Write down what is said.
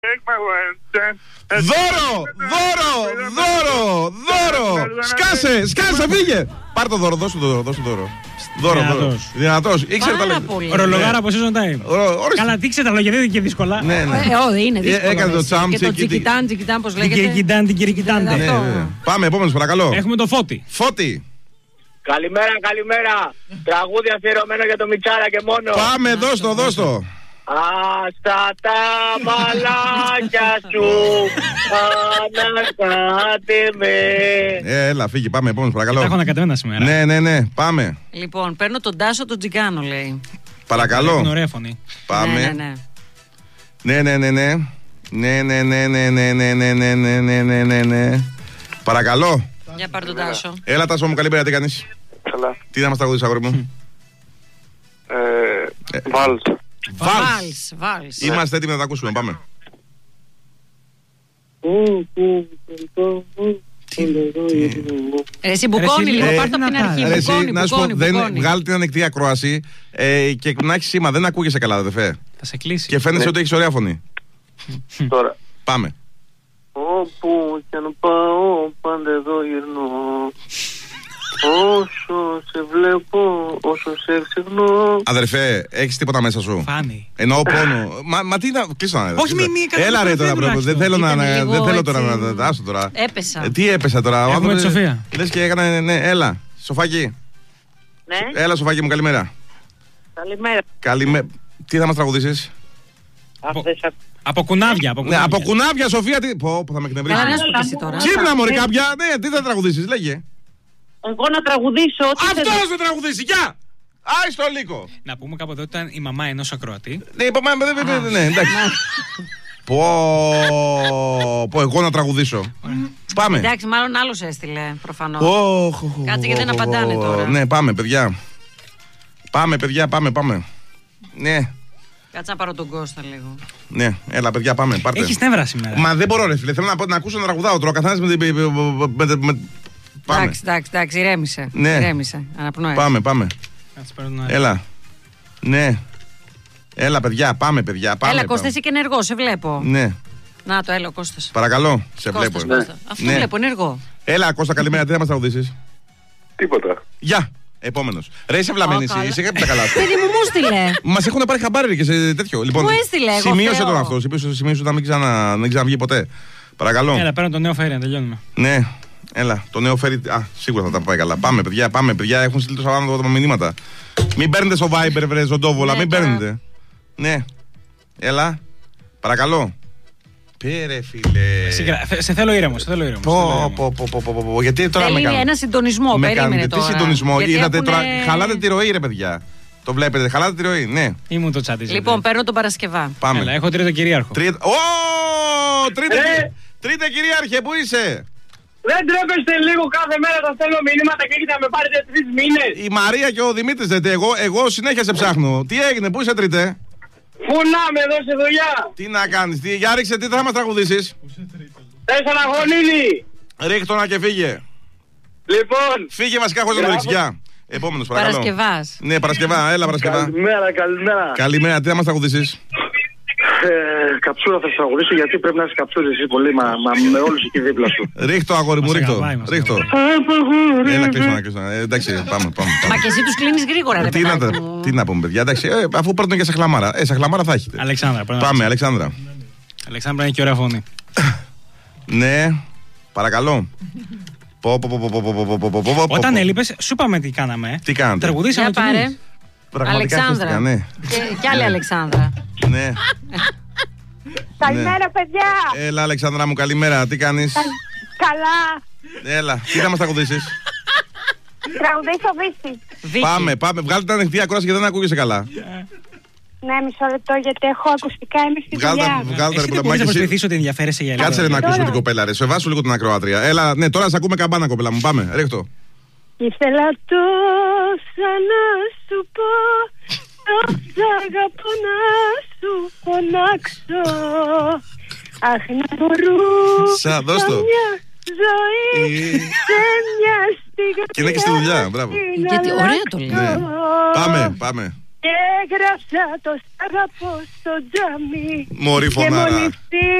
Δώρο! Σκάσε, φύγε! Πάρ' το δώρο, δώσ' του δώρο. Δυνατός. Ήξερε τα λόγια. Ρολογάρα από season time. Καλά, δείξε τα λόγια, δεν είναι και δύσκολα. Ναι. Όχι, είναι δύσκολο. Έκανε το τσάμ. Και το τσικιτάν, πώς λέγεται. Την κυρικιτάν. Πάμε, επόμενος παρακαλώ. Έχουμε το Φώτη. Φώτη. Καλημέρα. Τραγούδι αφιερωμένο για το Μιτσάρα και μόνο. Πάμε, δώσ' το. Άστα τα μαλάκια σου, αναστάτε με. Έλα, φύγει, πάμε, επόμενος παρακαλώ. Τα έχω ανακατεμένα σήμερα. Ναι, πάμε. Λοιπόν, παίρνω τον Τάσο τον Τζιγκάνο, λέει. Παρακαλώ. Είναι ωραία φωνή. Πάμε. Ναι. Παρακαλώ. Για πάρ' τον Τάσο. Έλα, Τάσο μου, καλημέρα, τι κάνεις? Καλά. Τι να μας τραγουδήσεις, αγόρι μου? Βάλς. Είμαστε έτοιμοι να τα ακούσουμε, πάμε. Εσύ μπουκώνει λίγο, πάρ' το από την αρχή. Να σου πω, βγάλει την ανοιχτή ακρόαση και να έχει σήμα, δεν ακούγεσαι καλά, αδερφέ. Θα σε κλείσει. Και φαίνεσαι ότι έχεις ωραία φωνή. Τώρα. Πάμε. Όπου κι αν πάω, πάντα εδώ γυρνώ. Όσο σε βλέπω, όσο σε ξεχνώ. Αδερφέ, έχεις τίποτα μέσα σου? Φάνη. Εννοώ πόνο. Μα τι να. Κλείσω να. Όχι, μη. Έλα ρε τώρα, πρόεδρε. Δεν θέλω τώρα να. Άσο τώρα. Έπεσα. Τι έπεσα τώρα? Έχουμε τη Σοφία. Λες και έκανε. Ναι, έλα. Σοφάκι. Ναι. Έλα, Σοφάκι μου, καλημέρα. Καλημέρα. Τι θα μας τραγουδήσεις? Από κουνάβια. Από κουνάβια, Σοφία. Πω, θα με εκνευρίσει. Ξύπνα, μωρή κάποια. Ναι, τι θα τραγουδήσεις, λέγε. Εγώ να τραγουδήσω. Αυτός θα τραγουδήσει, γεια! Άι στο λύκο. Να πούμε κάποτε ότι ήταν η μαμά ενός ακροατή. Ναι, εντάξει. Πω, εγώ να τραγουδήσω. Πάμε. Εντάξει, μάλλον άλλος έστειλε, προφανώς. Κάτσε γιατί δεν απαντάνε τώρα. Ναι, πάμε, παιδιά. Πάμε. Ναι. Κάτσε να πάρω τον Κώστα λίγο. Ναι, έλα, παιδιά, πάμε. Πάρτε. Έχεις νεύρα σήμερα. Μα δεν μπορώ, ρε φίλε. Θέλω να ακούσω να τραγουδάω τώρα. Καθένας με. Εντάξει, ηρέμησε. Ναι. Ηρέμησε. Αναπνοές. Πάμε. Έλα. Ναι. Έλα, παιδιά, πάμε. Έλα, Κώστα, είσαι και ενεργό, σε βλέπω. Ναι. Να το, έλα, ο Κώστας. Παρακαλώ, σε βλέπω. Αυτό βλέπω, ενεργό. Έλα, Κώστα, καλημέρα, τι θα μας τραγουδήσεις? Τίποτα. Γεια. Επόμενος. Ρε, είσαι βλαμμένη, είσαι κάποια καλά. Παιδί μου στείλε. Μας έχουν πάρει χαμπάρι και σε τέτοιο. Λοιπόν, μου έστειλε, σημείωσε τον αυτό. Σημείωσε να μην ξαναβγεί ποτέ. Παρακαλώ. Έλα, παίρνω το νέο φέρι, να τελειώνουμε. Ναι. Έλα, το νέο φέρι. Σίγουρα θα τα πάει καλά. Πάμε, παιδιά. Έχουν στείλει το Σαββάτο μηνύματα. Μην παίρνετε στο Viber, βρε ζωντόβολα, μην παίρνετε. Ναι. Έλα. Παρακαλώ. Πέρε, φίλε. Σε θέλω ήρεμο. Γιατί τώρα θέλει ένα συντονισμό. Περίμενε τώρα. Τι συντονισμό? Είδατε έχουν... τώρα. Χαλάτε τη ροή, ρε παιδιά. Το βλέπετε, χαλάτε τη ροή, ναι. Ήμουν το τσάτι. Λοιπόν, παίρνω τον Παρασκευά. Πάμε. Έλα, έχω τρίτο κυρίαρχο. Τρίτε κυρίαρχε, πού είσαι? Δεν τρέπεστε λίγο κάθε μέρα θα στέλνω μηνύματα και έχετε να με πάρετε 3 μήνες. Η Μαρία και ο Δημήτρης εγώ συνέχεια σε ψάχνω. Τι έγινε, πού είσαι τρίτε? Φουνάμε εδώ σε δουλειά. Τι να κάνεις, για ρίξε, τι θα μας τραγουδήσεις? 4 γονίδι. Ρίχτωνα και φύγε. Λοιπόν. Φύγε βασικά χωρίς να το ρίξεις, γεια. Επόμενος παρακαλώ. Παρασκευάς. Ναι, Παρασκευά, έλα Παρασκευά. Καλημέρα. Καλημέρα, τι θα μας τραγουδήσεις? Καψούρα θα σας τραγουδήσω γιατί πρέπει να είσαι καψούρης εσύ πολύ, μα με όλους εκεί δίπλα σου. Ρίχτω αγόρι μου, ρίχτω. Έλα, κλείσω. Εντάξει, πάμε. Μα και εσύ τους κλείνεις γρήγορα, ρε παιδάκι μου. Τι να πούμε, παιδιά, εντάξει, αφού παίρνουν και σε χλαμάρα. Σε χλαμάρα θα έχετε. Αλεξάνδρα, πάμε, Αλεξάνδρα. Αλεξάνδρα είναι και ωραία φωνή. Ναι, παρακαλώ. Όταν έλειπες, σου είπαμε τι κάναμε. Τι κάνατε? Τραγουδήσαμε κι εμείς. Αλεξάνδρα. Ναι. Και άλλη Αλεξάνδρα. Ναι. Καλημέρα, παιδιά. Έλα, Αλεξάνδρα μου, καλημέρα. Τι κάνεις? Καλά. Έλα, τι θα μας τραγουδήσεις? Τραγουδήσω Βύση. Πάμε. Βγάλτε την ανοιχτή ακρόαση και δεν ακούγεσαι καλά. Ναι, μισό λεπτό γιατί έχω ακουστικά, είμαι στη δουλειά. Εσύ δεν μπορείς να προσπαθήσω ότι ενδιαφέρεσαι για λίγο. Κάτσε να ακούσουμε την κοπέλα, ρε. Σεβάσου λίγο την ακροάτρια. Έλα, ναι, τώρα σε ακούμε καμπάνα, κοπέλα μου. Πάμε, ρίχτω. Ήθελα τόσα να σου πω, τόσα αγαπώ να σου φωνάξω. Αχ, να μπορούσα μια ζωή σε μια στιγμή. Και είναι και στη δουλειά, μπράβο. Γιατί ωραία το λέει. Πάμε. Και έγραψα το σ' αγαπώ στο τζάμι. Μωρή φωνάρα.